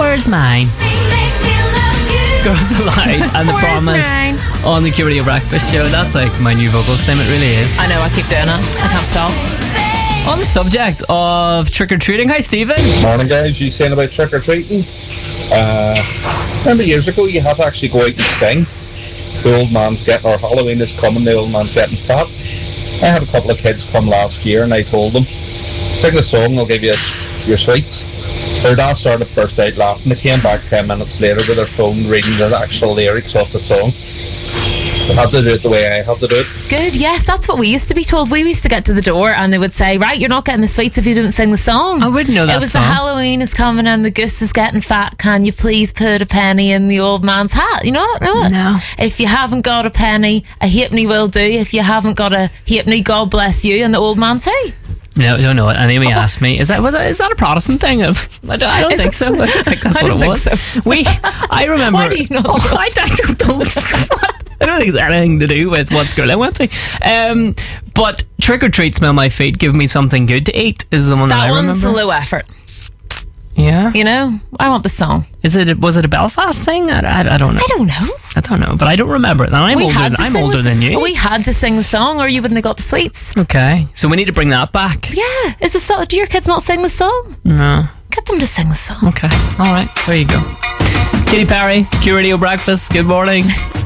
Yours, mine. Girls Aloud and The Where's Promise mine? on the Q Radio Breakfast Show. That's like my new vocal stem, it really is. I know, I keep doing it. I can't stop. On the subject of trick-or-treating, hi Stephen. Morning, guys. You saying about trick-or-treating? Remember years ago you had to actually go out and sing. The old man's getting, or Halloween is coming, the old man's getting fat. I had a couple of kids come last year and I told them, sing the song, I'll give you your sweets. Their dad started first out laughing. They came back 10 minutes later with their phone reading the actual lyrics of the song. They had to do it the way I had to do it. Good, yes, that's what we used to be told. We used to get to the door and they would say, right, you're not getting the sweets if you don't sing the song. I wouldn't know that It was song. the Halloween is coming and the goose is getting fat. Can you please put a penny in the old man's hat? You know it? No. If you haven't got a penny, a halfpenny will do. If you haven't got a halfpenny, God bless you, and the old man too. No, I don't know it. And Amy asked me, is that a Protestant thing? I don't think so. I think that's I what don't it was. think so. I remember. Why do you know? Oh, I don't know. I don't think it's anything to do with what school I went to. But Trick or Treat, Smell My Feet, Give Me Something Good to Eat is the one that I one's remember. low effort. Yeah. You know, I want the song. Was it a Belfast thing? I don't know. I don't know. I don't know, but I don't remember it. And I'm older than you. We had to sing the song, or you wouldn't have got the sweets. Okay, so we need to bring that back. Yeah, is the song? Do your kids not sing the song? No. Get them to sing the song. Okay, all right, there you go. Katy Perry, Q Radio Breakfast. Good morning.